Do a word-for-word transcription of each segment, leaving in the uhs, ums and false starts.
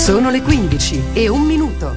Sono le quindici e un minuto.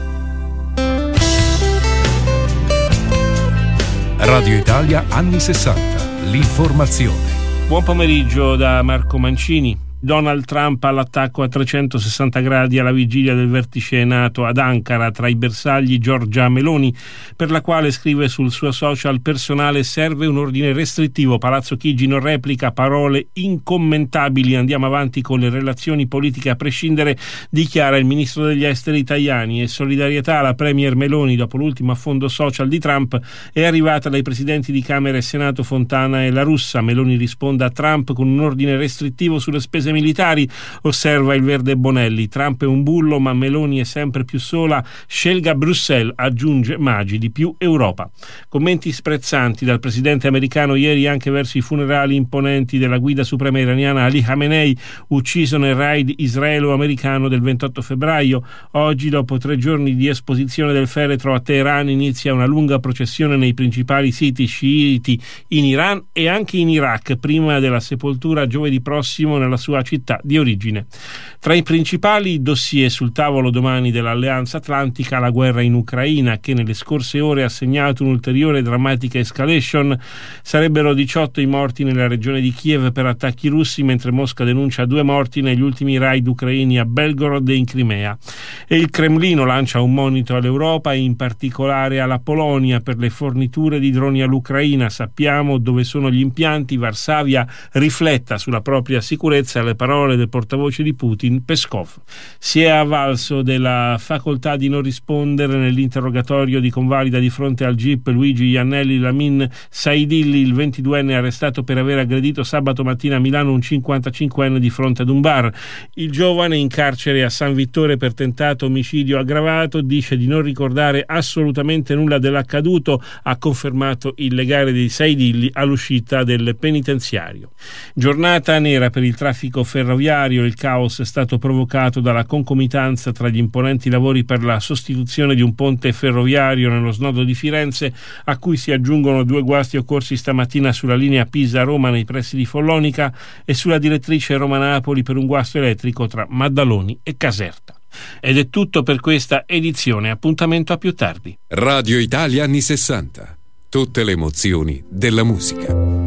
Radio Italia anni sessanta. L'informazione. Buon pomeriggio da Marco Mancini. Donald Trump all'attacco a trecentosessanta gradi alla vigilia del vertice NATO ad Ankara tra i bersagli Giorgia Meloni, per la quale scrive sul suo social personale: serve un ordine restrittivo. Palazzo Chigi non replica, parole incommentabili, andiamo avanti con le relazioni politiche a prescindere, dichiara il ministro degli esteri Tajani. E solidarietà alla premier Meloni dopo l'ultimo affondo social di Trump è arrivata dai presidenti di Camera e Senato Fontana e La Russa. Meloni risponde a Trump con un ordine restrittivo sulle spese militari, osserva il Verde Bonelli. Trump è un bullo, ma Meloni è sempre più sola, scelga Bruxelles, aggiunge Maggi, di più Europa. Commenti sprezzanti dal presidente americano ieri anche verso i funerali imponenti della guida suprema iraniana Ali Khamenei, ucciso nel raid israelo-americano del ventotto febbraio. Oggi, dopo tre giorni di esposizione del feretro a Teheran, inizia una lunga processione nei principali siti sciiti in Iran e anche in Iraq, prima della sepoltura giovedì prossimo nella sua città di origine. Tra i principali dossier sul tavolo domani dell'Alleanza Atlantica, la guerra in Ucraina, che nelle scorse ore ha segnato un'ulteriore drammatica escalation. Sarebbero diciotto i morti nella regione di Kiev per attacchi russi, mentre Mosca denuncia due morti negli ultimi raid ucraini a Belgorod e in Crimea. E il Cremlino lancia un monito all'Europa e in particolare alla Polonia per le forniture di droni all'Ucraina. Sappiamo dove sono gli impianti. Varsavia rifletta sulla propria sicurezza. Le parole del portavoce di Putin, Peskov. Si è avvalso della facoltà di non rispondere nell'interrogatorio di convalida di fronte al G I P Luigi Iannelli Lamin Saidilli, il ventiduenne arrestato per aver aggredito sabato mattina a Milano un cinquantacinquenne di fronte ad un bar. Il giovane, in carcere a San Vittore per tentato omicidio aggravato, dice di non ricordare assolutamente nulla dell'accaduto, ha confermato il legale dei Saidilli all'uscita del penitenziario. Giornata nera per il traffico ferroviario. Il caos è stato provocato dalla concomitanza tra gli imponenti lavori per la sostituzione di un ponte ferroviario nello snodo di Firenze, a cui si aggiungono due guasti occorsi stamattina sulla linea Pisa-Roma nei pressi di Follonica e sulla direttrice Roma-Napoli per un guasto elettrico tra Maddaloni e Caserta. Ed è tutto per questa edizione. Appuntamento a più tardi. Radio Italia anni sessanta. Tutte le emozioni della musica.